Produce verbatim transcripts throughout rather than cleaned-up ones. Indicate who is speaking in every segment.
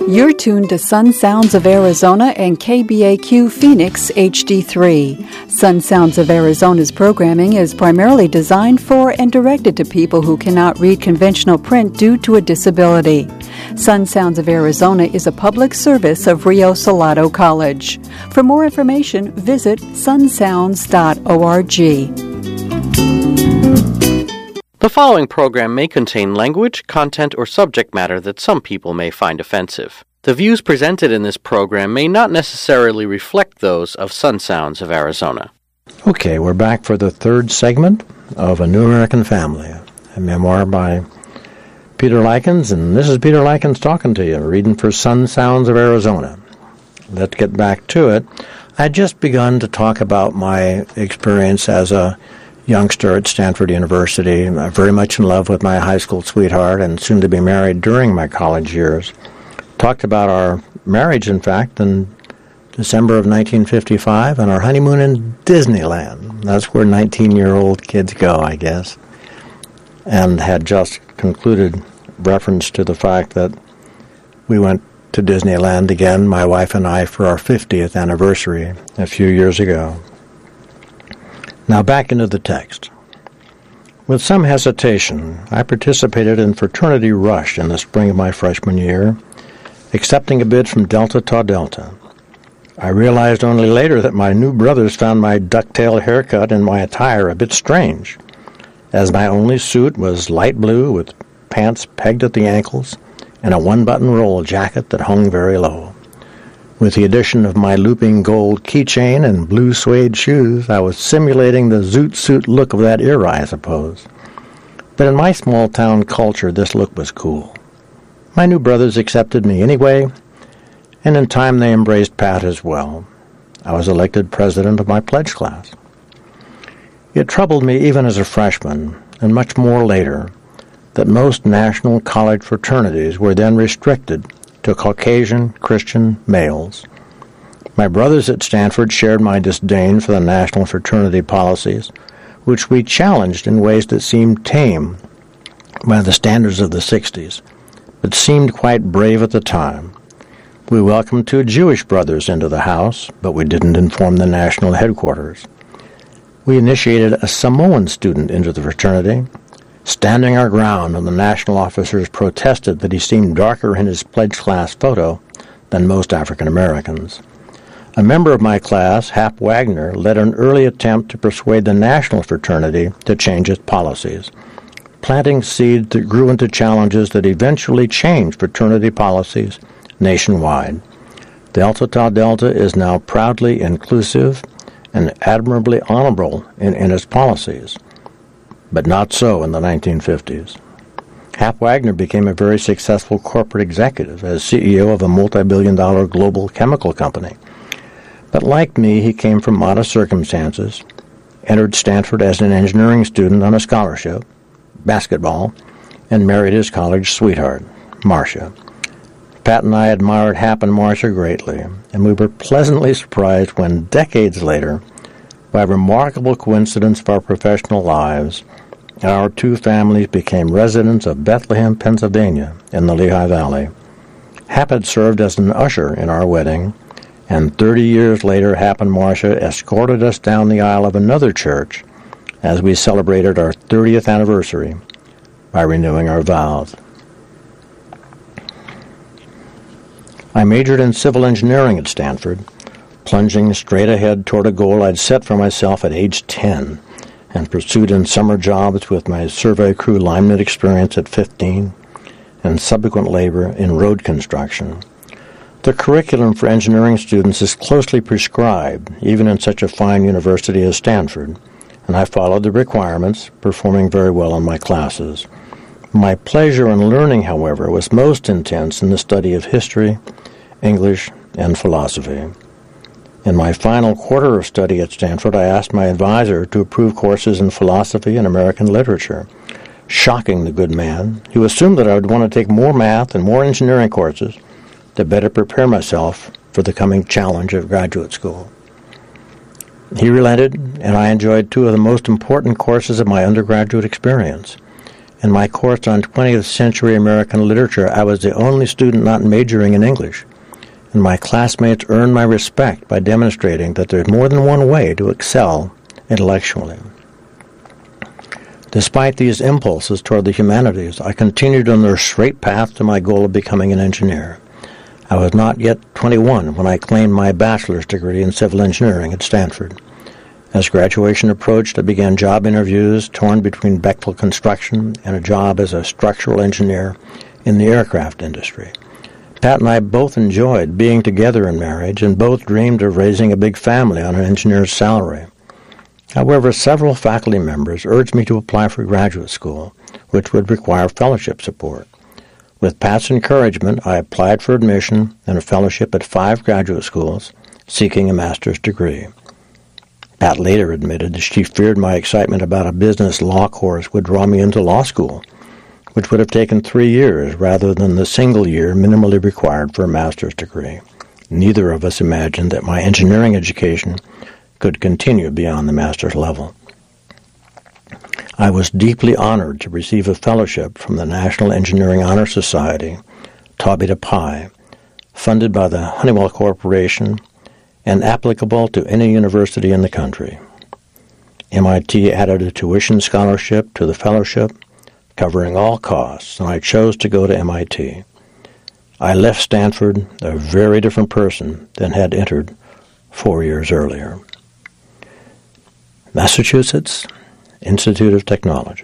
Speaker 1: You're tuned to Sun Sounds of Arizona and K B A Q Phoenix H D three. Sun Sounds of Arizona's programming is primarily designed for and directed to people who cannot read conventional print due to a disability. Sun Sounds of Arizona is a public service of Rio Salado College. For more information, visit sun sounds dot org.
Speaker 2: The following program may contain language, content, or subject matter that some people may find offensive. The views presented in this program may not necessarily reflect those of Sun Sounds of Arizona.
Speaker 3: Okay, we're back for the third segment of A New American Family, a memoir by Peter Likens, and this is Peter Likens talking to you, reading for Sun Sounds of Arizona. Let's get back to it. I'd just begun to talk about my experience as a youngster at Stanford University, very much in love with my high school sweetheart and soon to be married during my college years. Talked about our marriage, in fact, in December of nineteen fifty-five and our honeymoon in Disneyland. That's where nineteen-year-old kids go, I guess. And had just concluded reference to the fact that we went to Disneyland again, my wife and I, for our fiftieth anniversary a few years ago. Now back into the text. With some hesitation, I participated in Fraternity Rush in the spring of my freshman year, accepting a bid from Delta Tau Delta. I realized only later that my new brothers found my ducktail haircut and my attire a bit strange, as my only suit was light blue with pants pegged at the ankles and a one-button roll jacket that hung very low. With the addition of my looping gold keychain and blue suede shoes, I was simulating the zoot suit look of that era, I suppose. But in my small-town culture, this look was cool. My new brothers accepted me anyway, and in time they embraced Pat as well. I was elected president of my pledge class. It troubled me even as a freshman, and much more later, that most national college fraternities were then restricted to Caucasian Christian males. My brothers at Stanford shared my disdain for the national fraternity policies, which we challenged in ways that seemed tame by the standards of the sixties, but seemed quite brave at the time. We welcomed two Jewish brothers into the house, but we didn't inform the national headquarters. We initiated a Samoan student into the fraternity, standing our ground when the national officers protested that he seemed darker in his pledge class photo than most African Americans. A member of my class, Hap Wagner, led an early attempt to persuade the national fraternity to change its policies, planting seeds that grew into challenges that eventually changed fraternity policies nationwide. Delta Tau Delta is now proudly inclusive and admirably honorable in, in its policies, but not so in the nineteen fifties. Hap Wagner became a very successful corporate executive as C E O of a multi-billion dollar global chemical company. But like me, he came from modest circumstances, entered Stanford as an engineering student on a scholarship, basketball, and married his college sweetheart, Marcia. Pat and I admired Hap and Marcia greatly, and we were pleasantly surprised when, decades later, by a remarkable coincidence of our professional lives, our two families became residents of Bethlehem, Pennsylvania, in the Lehigh Valley. Hap had served as an usher in our wedding, and thirty years later, Hap and Marcia escorted us down the aisle of another church as we celebrated our thirtieth anniversary by renewing our vows. I majored in civil engineering at Stanford, plunging straight ahead toward a goal I'd set for myself at age ten, and pursued in summer jobs with my survey crew lineman experience at fifteen, and subsequent labor in road construction. The curriculum for engineering students is closely prescribed, even in such a fine university as Stanford, and I followed the requirements, performing very well in my classes. My pleasure in learning, however, was most intense in the study of history, English, and philosophy. In my final quarter of study at Stanford, I asked my advisor to approve courses in philosophy and American literature. Shocking the good man, who assumed that I would want to take more math and more engineering courses to better prepare myself for the coming challenge of graduate school. He relented, and I enjoyed two of the most important courses of my undergraduate experience. In my course on twentieth century American literature, I was the only student not majoring in English, and my classmates earned my respect by demonstrating that there's more than one way to excel intellectually. Despite these impulses toward the humanities, I continued on the straight path to my goal of becoming an engineer. I was not yet twenty-one when I claimed my bachelor's degree in civil engineering at Stanford. As graduation approached, I began job interviews, torn between Bechtel Construction and a job as a structural engineer in the aircraft industry. Pat and I both enjoyed being together in marriage and both dreamed of raising a big family on an engineer's salary. However, several faculty members urged me to apply for graduate school, which would require fellowship support. With Pat's encouragement, I applied for admission and a fellowship at five graduate schools, seeking a master's degree. Pat later admitted that she feared my excitement about a business law course would draw me into law school, which would have taken three years rather than the single year minimally required for a master's degree. Neither of us imagined that my engineering education could continue beyond the master's level. I was deeply honored to receive a fellowship from the National Engineering Honor Society, Tobita Pi, funded by the Honeywell Corporation and applicable to any university in the country. M I T added a tuition scholarship to the fellowship, covering all costs, and I chose to go to M I T. I left Stanford a very different person than had entered four years earlier. Massachusetts Institute of Technology.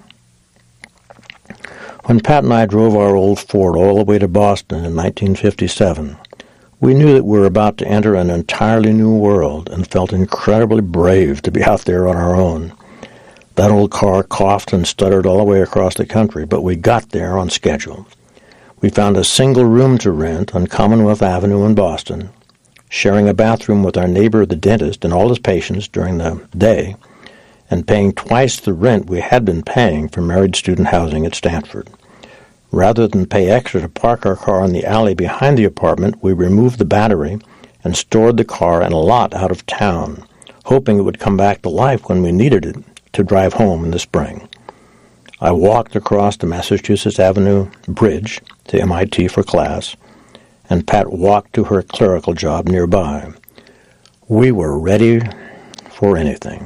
Speaker 3: When Pat and I drove our old Ford all the way to Boston in nineteen fifty-seven, we knew that we were about to enter an entirely new world and felt incredibly brave to be out there on our own. That old car coughed and stuttered all the way across the country, but we got there on schedule. We found a single room to rent on Commonwealth Avenue in Boston, sharing a bathroom with our neighbor, the dentist, and all his patients during the day, and paying twice the rent we had been paying for married student housing at Stanford. Rather than pay extra to park our car in the alley behind the apartment, we removed the battery and stored the car in a lot out of town, hoping it would come back to life when we needed it to drive home in the spring. I walked across the Massachusetts Avenue Bridge to M I T for class, and Pat walked to her clerical job nearby. We were ready for anything.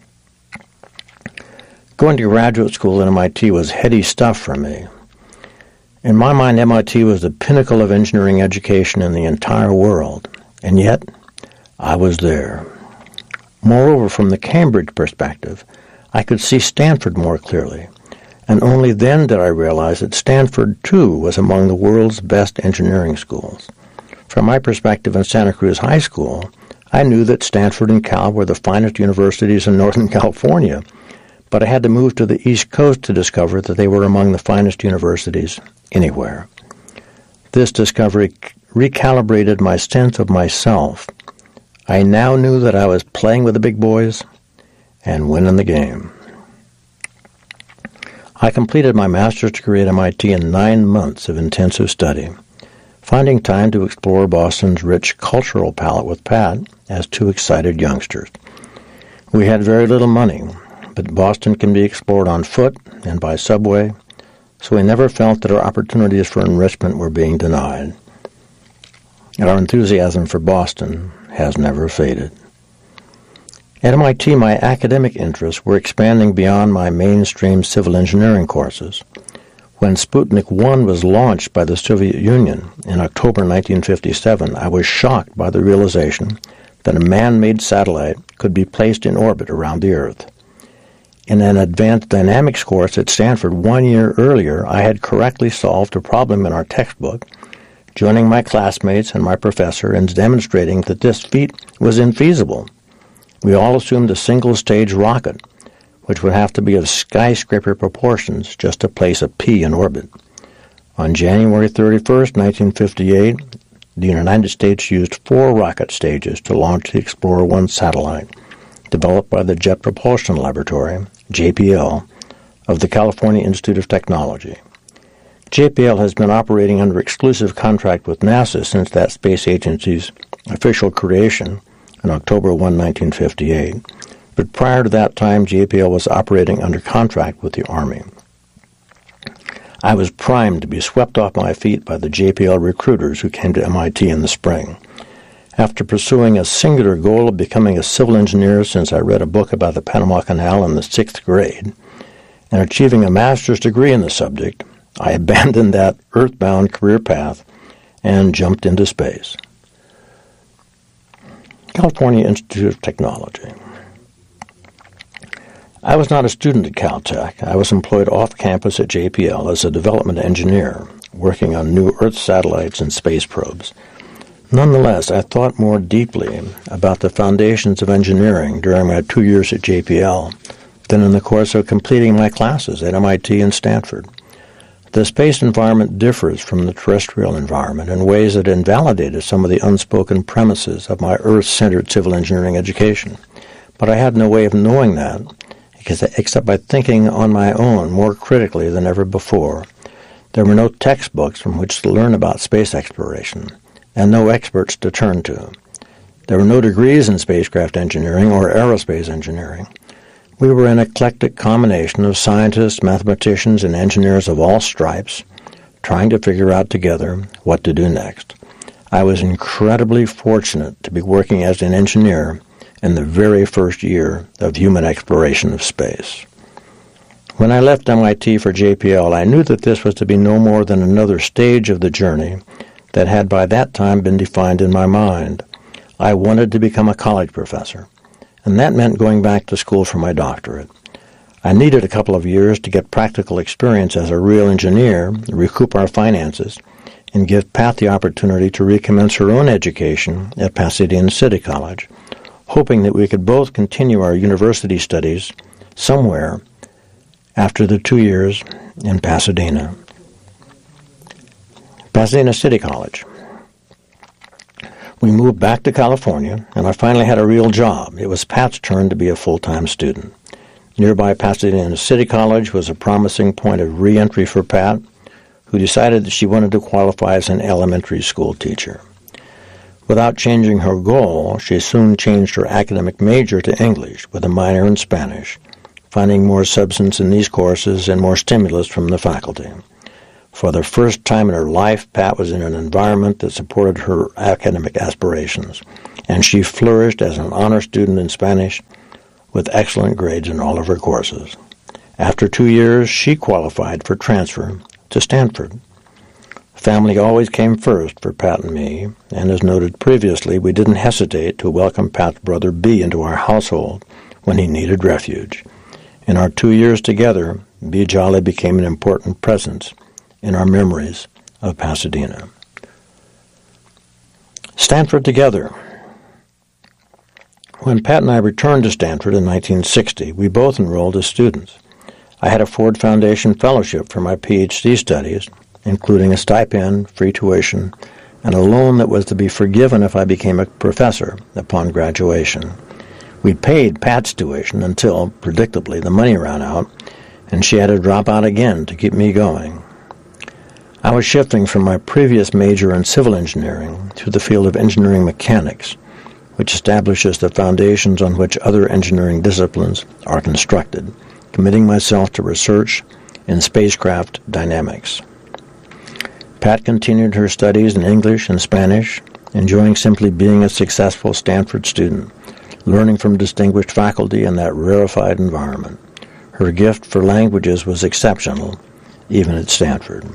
Speaker 3: Going to graduate school at M I T was heady stuff for me. In my mind, M I T was the pinnacle of engineering education in the entire world, and yet I was there. Moreover, from the Cambridge perspective, I could see Stanford more clearly, and only then did I realize that Stanford, too, was among the world's best engineering schools. From my perspective in Santa Cruz High School, I knew that Stanford and Cal were the finest universities in Northern California, but I had to move to the East Coast to discover that they were among the finest universities anywhere. This discovery recalibrated my sense of myself. I now knew that I was playing with the big boys and winning the game. I completed my master's degree at M I T in nine months of intensive study, finding time to explore Boston's rich cultural palette with Pat as two excited youngsters. We had very little money, but Boston can be explored on foot and by subway, so we never felt that our opportunities for enrichment were being denied. And our enthusiasm for Boston has never faded. At M I T, my academic interests were expanding beyond my mainstream civil engineering courses. When Sputnik one was launched by the Soviet Union in October nineteen fifty-seven, I was shocked by the realization that a man-made satellite could be placed in orbit around the Earth. In an advanced dynamics course at Stanford one year earlier, I had correctly solved a problem in our textbook, joining my classmates and my professor in demonstrating that this feat was infeasible. We all assumed a single-stage rocket, which would have to be of skyscraper proportions just to place a pea in orbit. On January thirty-first, nineteen fifty-eight, the United States used four rocket stages to launch the Explorer one satellite, developed by the Jet Propulsion Laboratory, J P L, of the California Institute of Technology. J P L has been operating under exclusive contract with NASA since that space agency's official creation on October first, nineteen fifty-eight, but prior to that time, J P L was operating under contract with the Army. I was primed to be swept off my feet by the J P L recruiters who came to M I T in the spring. After pursuing a singular goal of becoming a civil engineer since I read a book about the Panama Canal in the sixth grade, and achieving a master's degree in the subject, I abandoned that earthbound career path and jumped into space. California Institute of Technology. I was not a student at Caltech. I was employed off campus at J P L as a development engineer, working on new Earth satellites and space probes. Nonetheless, I thought more deeply about the foundations of engineering during my two years at J P L than in the course of completing my classes at M I T and Stanford. The space environment differs from the terrestrial environment in ways that invalidated some of the unspoken premises of my Earth-centered civil engineering education. But I had no way of knowing that, except by thinking on my own more critically than ever before. There were no textbooks from which to learn about space exploration, and no experts to turn to. There were no degrees in spacecraft engineering or aerospace engineering. We were an eclectic combination of scientists, mathematicians, and engineers of all stripes, trying to figure out together what to do next. I was incredibly fortunate to be working as an engineer in the very first year of human exploration of space. When I left M I T for J P L, I knew that this was to be no more than another stage of the journey that had by that time been defined in my mind. I wanted to become a college professor, and that meant going back to school for my doctorate. I needed a couple of years to get practical experience as a real engineer, recoup our finances, and give Pat the opportunity to recommence her own education at Pasadena City College, hoping that we could both continue our university studies somewhere after the two years in Pasadena. Pasadena City College. We moved back to California, and I finally had a real job. It was Pat's turn to be a full-time student. Nearby Pasadena City College was a promising point of re-entry for Pat, who decided that she wanted to qualify as an elementary school teacher. Without changing her goal, she soon changed her academic major to English with a minor in Spanish, finding more substance in these courses and more stimulus from the faculty. For the first time in her life, Pat was in an environment that supported her academic aspirations, and she flourished as an honor student in Spanish with excellent grades in all of her courses. After two years, she qualified for transfer to Stanford. Family always came first for Pat and me, and as noted previously, we didn't hesitate to welcome Pat's brother B into our household when he needed refuge. In our two years together, B. Jolly became an important presence in our memories of Pasadena. Stanford together. When Pat and I returned to Stanford in nineteen sixty, we both enrolled as students. I had a Ford Foundation Fellowship for my P H D studies, including a stipend, free tuition, and a loan that was to be forgiven if I became a professor upon graduation. We paid Pat's tuition until, predictably, the money ran out, and she had to drop out again to keep me going. I was shifting from my previous major in civil engineering to the field of engineering mechanics, which establishes the foundations on which other engineering disciplines are constructed, committing myself to research in spacecraft dynamics. Pat continued her studies in English and Spanish, enjoying simply being a successful Stanford student, learning from distinguished faculty in that rarefied environment. Her gift for languages was exceptional, even at Stanford.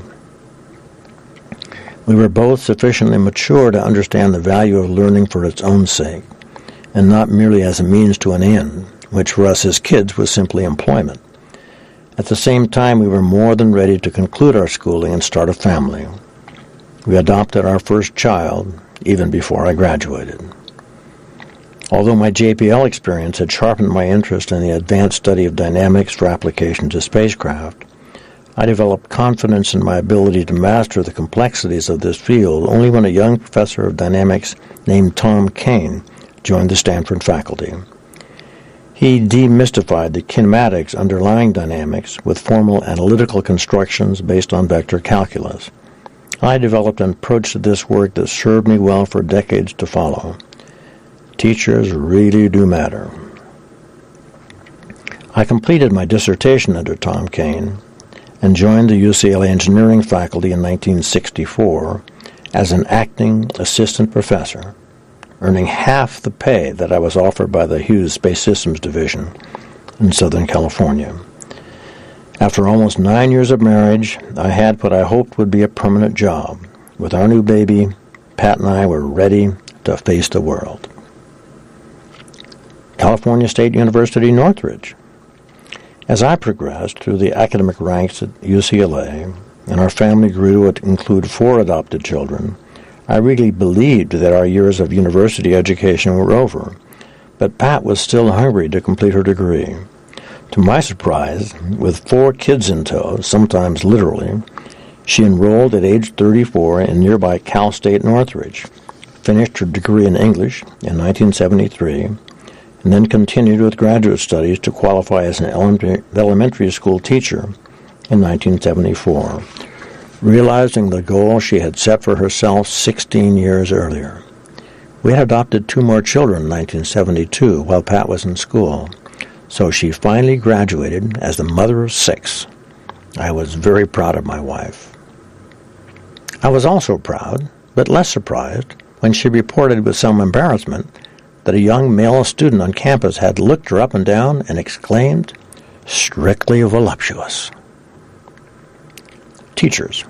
Speaker 3: We were both sufficiently mature to understand the value of learning for its own sake, and not merely as a means to an end, which for us as kids was simply employment. At the same time, we were more than ready to conclude our schooling and start a family. We adopted our first child even before I graduated. Although my J P L experience had sharpened my interest in the advanced study of dynamics for application to spacecraft, I developed confidence in my ability to master the complexities of this field only when a young professor of dynamics named Tom Kane joined the Stanford faculty. He demystified the kinematics underlying dynamics with formal analytical constructions based on vector calculus. I developed an approach to this work that served me well for decades to follow. Teachers really do matter. I completed my dissertation under Tom Kane, and joined the U C L A engineering faculty in nineteen sixty-four as an acting assistant professor, earning half the pay that I was offered by the Hughes Space Systems Division in Southern California. After almost nine years of marriage, I had what I hoped would be a permanent job. With our new baby, Pat and I were ready to face the world. California State University, Northridge. As I progressed through the academic ranks at U C L A, and our family grew to include four adopted children, I really believed that our years of university education were over, but Pat was still hungry to complete her degree. To my surprise, with four kids in tow, sometimes literally, she enrolled at age thirty-four in nearby Cal State Northridge, finished her degree in English in nineteen seventy-three, and then continued with graduate studies to qualify as an elementary school teacher in nineteen seventy-four, realizing the goal she had set for herself sixteen years earlier. We had adopted two more children in nineteen seventy-two while Pat was in school, so she finally graduated as the mother of six. I was very proud of my wife. I was also proud, but less surprised, when she reported with some embarrassment that a young male student on campus had looked her up and down and exclaimed, "Strictly voluptuous." Teachers.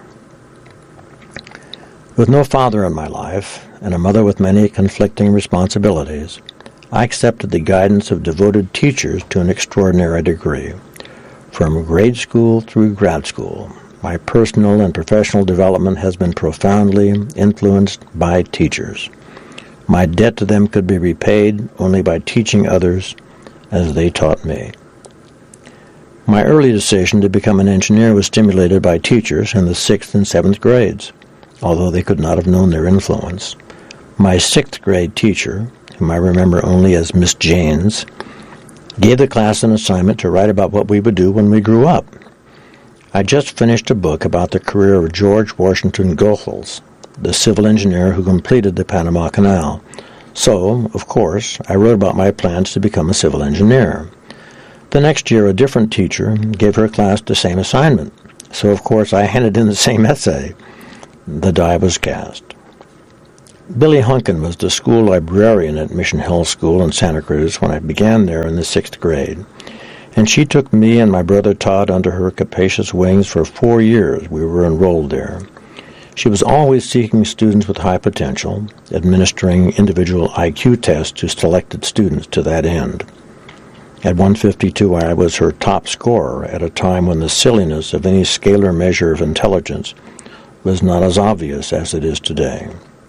Speaker 3: With no father in my life, and a mother with many conflicting responsibilities, I accepted the guidance of devoted teachers to an extraordinary degree. From grade school through grad school, my personal and professional development has been profoundly influenced by teachers. My debt to them could be repaid only by teaching others as they taught me. My early decision to become an engineer was stimulated by teachers in the sixth and seventh grades, although they could not have known their influence. My sixth grade teacher, whom I remember only as Miss Janes, gave the class an assignment to write about what we would do when we grew up. I just finished a book about the career of George Washington Goethals, the civil engineer who completed the Panama Canal. So, of course, I wrote about my plans to become a civil engineer. The next year, a different teacher gave her class the same assignment. So, of course, I handed in the same essay. The die was cast. Billy Hunkin was the school librarian at Mission Hill School in Santa Cruz when I began there in the sixth grade, and she took me and my brother Todd under her capacious wings for four years we were enrolled there. She was always seeking students with high potential, administering individual I Q tests to selected students to that end. At one fifty-two, I was her top scorer at a time when the silliness of any scalar measure of intelligence was not as obvious as it is today.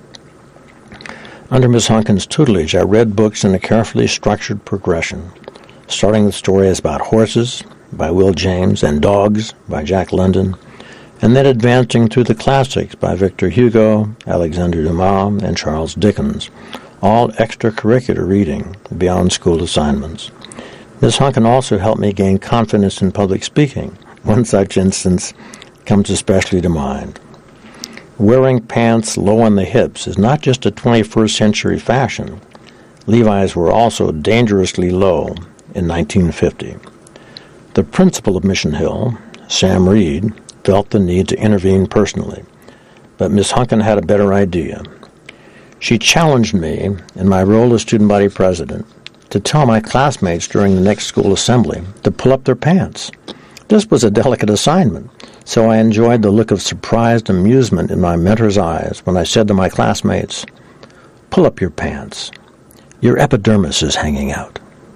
Speaker 3: Under Miss Hunkin's tutelage, I read books in a carefully structured progression, starting with stories about horses by Will James and dogs by Jack London, and then advancing through the classics by Victor Hugo, Alexander Dumas, and Charles Dickens, all extracurricular reading beyond school assignments. Miss Hunkin also helped me gain confidence in public speaking. One such instance comes especially to mind. Wearing pants low on the hips is not just a twenty-first century fashion. Levi's were also dangerously low in nineteen fifty. The principal of Mission Hill, Sam Reed, felt the need to intervene personally, but Miss Hunkin had a better idea. She challenged me, in my role as student body president, to tell my classmates during the next school assembly to pull up their pants. This was a delicate assignment, so I enjoyed the look of surprised amusement in my mentor's eyes when I said to my classmates, "Pull up your pants. Your epidermis is hanging out."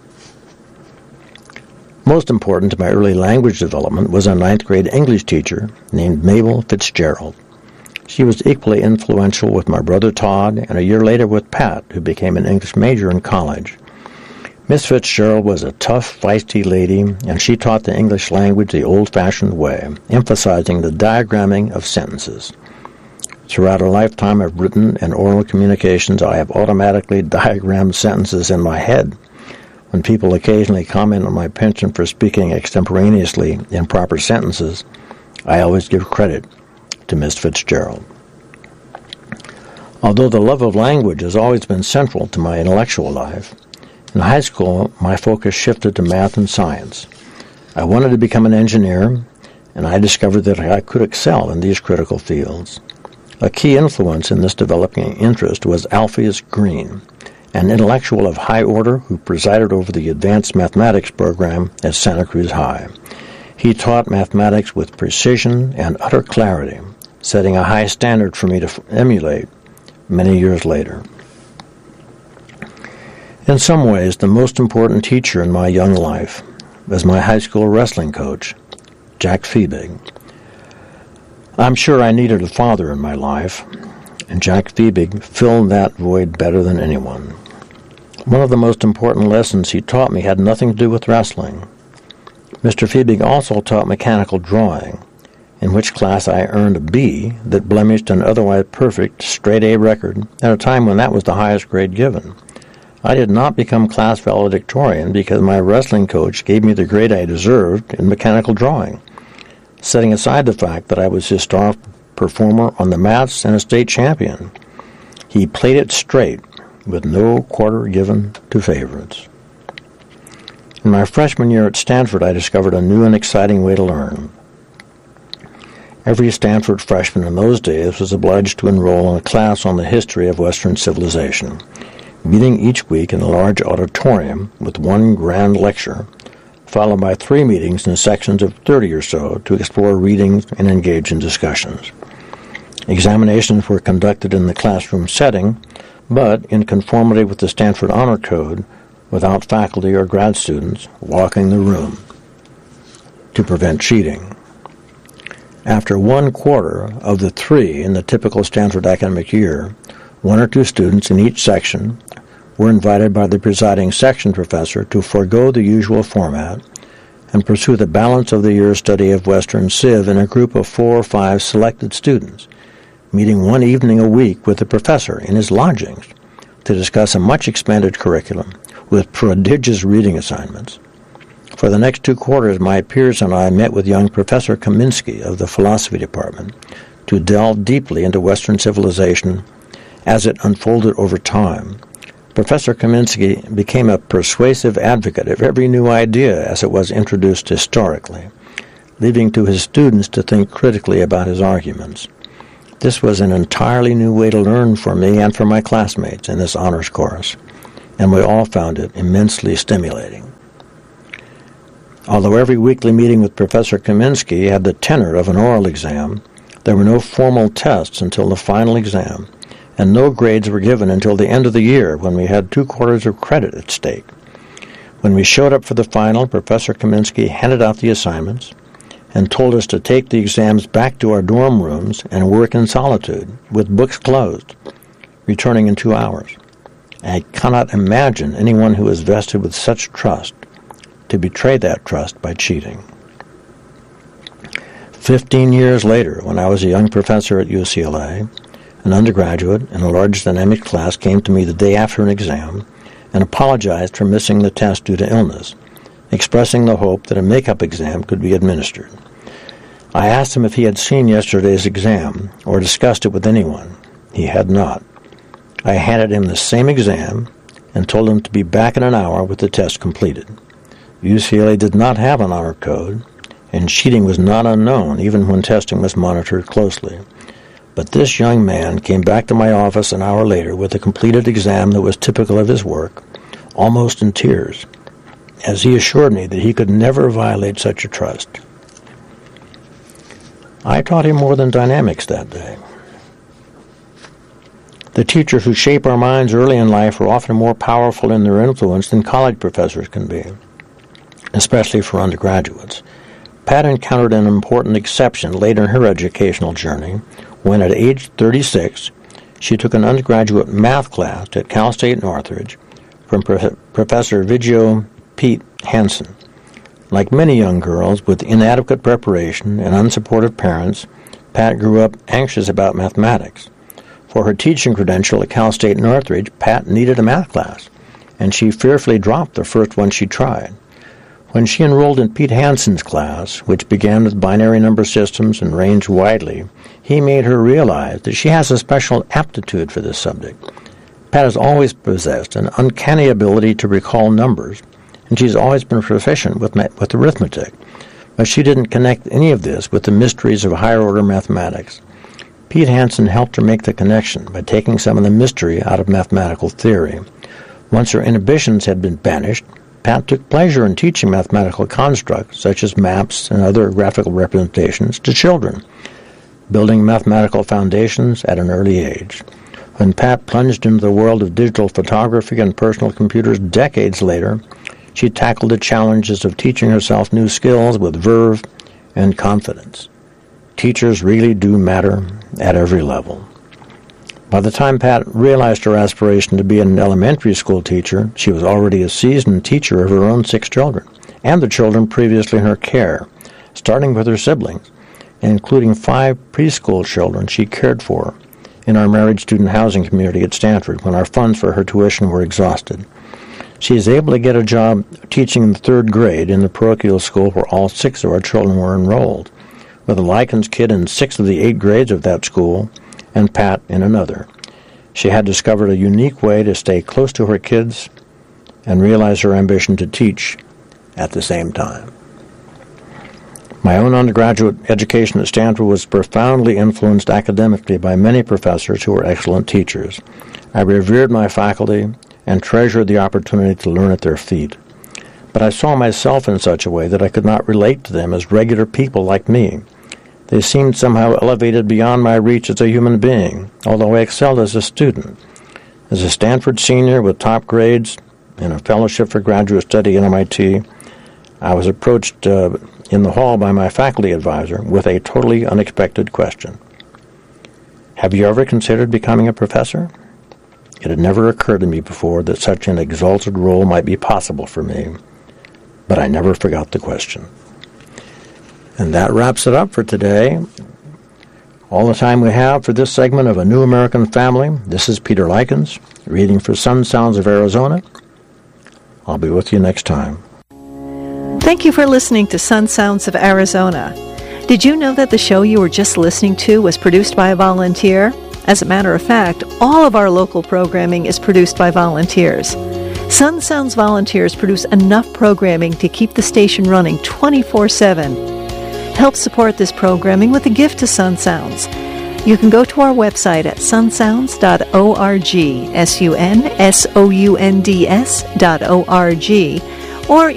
Speaker 3: Most important to my early language development was a ninth grade English teacher named Mabel Fitzgerald. She was equally influential with my brother Todd and a year later with Pat, who became an English major in college. Miss Fitzgerald was a tough, feisty lady, and she taught the English language the old-fashioned way, emphasizing the diagramming of sentences. Throughout a lifetime of written and oral communications, I have automatically diagrammed sentences in my head. When people occasionally comment on my penchant for speaking extemporaneously in proper sentences, I always give credit to Miss Fitzgerald. Although the love of language has always been central to my intellectual life, in high school my focus shifted to math and science. I wanted to become an engineer, and I discovered that I could excel in these critical fields. A key influence in this developing interest was Alpheus Green, an intellectual of high order who presided over the advanced mathematics program at Santa Cruz High. He taught mathematics with precision and utter clarity, setting a high standard for me to f- emulate many years later. In some ways, the most important teacher in my young life was my high school wrestling coach, Jack Fiebig. I'm sure I needed a father in my life, and Jack Fiebig filled that void better than anyone. One of the most important lessons he taught me had nothing to do with wrestling. Mister Fiebig also taught mechanical drawing, in which class I earned a B that blemished an otherwise perfect straight-A record at a time when that was the highest grade given. I did not become class valedictorian because my wrestling coach gave me the grade I deserved in mechanical drawing, setting aside the fact that I was his star performer on the mats and a state champion. He played it straight, with no quarter given to favorites. In my freshman year at Stanford, I discovered a new and exciting way to learn. Every Stanford freshman in those days was obliged to enroll in a class on the history of Western civilization, meeting each week in a large auditorium with one grand lecture, followed by three meetings in sections of thirty or so to explore readings and engage in discussions. Examinations were conducted in the classroom setting, but in conformity with the Stanford Honor Code, without faculty or grad students walking the room to prevent cheating. After one quarter of the three in the typical Stanford academic year, one or two students in each section were invited by the presiding section professor to forego the usual format and pursue the balance of the year's study of Western Civ in a group of four or five selected students, meeting one evening a week with the professor in his lodgings to discuss a much-expanded curriculum with prodigious reading assignments. For the next two quarters, my peers and I met with young Professor Kaminsky of the philosophy department to delve deeply into Western civilization as it unfolded over time. Professor Kaminsky became a persuasive advocate of every new idea as it was introduced historically, leaving to his students to think critically about his arguments. This was an entirely new way to learn for me and for my classmates in this honors course, and we all found it immensely stimulating. Although every weekly meeting with Professor Kaminsky had the tenor of an oral exam, there were no formal tests until the final exam, and no grades were given until the end of the year when we had two quarters of credit at stake. When we showed up for the final, Professor Kaminsky handed out the assignments and told us to take the exams back to our dorm rooms and work in solitude, with books closed, returning in two hours. I cannot imagine anyone who is vested with such trust to betray that trust by cheating. Fifteen years later, when I was a young professor at U C L A, an undergraduate in a large dynamic class came to me the day after an exam and apologized for missing the test due to illness, expressing the hope that a make-up exam could be administered. I asked him if he had seen yesterday's exam or discussed it with anyone. He had not. I handed him the same exam and told him to be back in an hour with the test completed. U C L A did not have an honor code, and cheating was not unknown even when testing was monitored closely. But this young man came back to my office an hour later with a completed exam that was typical of his work, almost in tears, as he assured me that he could never violate such a trust. I taught him more than dynamics that day. The teachers who shape our minds early in life are often more powerful in their influence than college professors can be, especially for undergraduates. Pat encountered an important exception late in her educational journey when, at age thirty-six, she took an undergraduate math class at Cal State Northridge from Pro- Professor Viggo Pete Hansen. Like many young girls with inadequate preparation and unsupportive parents, Pat grew up anxious about mathematics. For her teaching credential at Cal State Northridge, Pat needed a math class, and she fearfully dropped the first one she tried. When she enrolled in Pete Hansen's class, which began with binary number systems and ranged widely, he made her realize that she has a special aptitude for this subject. Pat has always possessed an uncanny ability to recall numbers, and she's always been proficient with, with arithmetic. But she didn't connect any of this with the mysteries of higher-order mathematics. Pete Hansen helped her make the connection by taking some of the mystery out of mathematical theory. Once her inhibitions had been banished, Pat took pleasure in teaching mathematical constructs, such as maps and other graphical representations, to children, building mathematical foundations at an early age. When Pat plunged into the world of digital photography and personal computers decades later, she tackled the challenges of teaching herself new skills with verve and confidence. Teachers really do matter at every level. By the time Pat realized her aspiration to be an elementary school teacher, she was already a seasoned teacher of her own six children, and the children previously in her care, starting with her siblings, and including five preschool children she cared for in our married student housing community at Stanford when our funds for her tuition were exhausted. She is able to get a job teaching in the third grade in the parochial school where all six of our children were enrolled, with a Likens kid in six of the eight grades of that school and Pat in another. She had discovered a unique way to stay close to her kids and realize her ambition to teach at the same time. My own undergraduate education at Stanford was profoundly influenced academically by many professors who were excellent teachers. I revered my faculty and treasured the opportunity to learn at their feet. But I saw myself in such a way that I could not relate to them as regular people like me. They seemed somehow elevated beyond my reach as a human being, although I excelled as a student. As a Stanford senior with top grades and a fellowship for graduate study at M I T, I was approached uh, in the hall by my faculty advisor with a totally unexpected question. Have you ever considered becoming a professor? It had never occurred to me before that such an exalted role might be possible for me, but I never forgot the question. And that wraps it up for today. All the time we have for this segment of A New American Family. This is Peter Likens, reading for Sun Sounds of Arizona. I'll be with you next time.
Speaker 4: Thank you for listening to Sun Sounds of Arizona. Did you know that the show you were just listening to was produced by a volunteer? As a matter of fact, all of our local programming is produced by volunteers. Sun Sounds volunteers produce enough programming to keep the station running twenty-four seven. Help support this programming with a gift to Sun Sounds. You can go to our website at sun sounds dot org, S U N S O U N D S dot O R G, or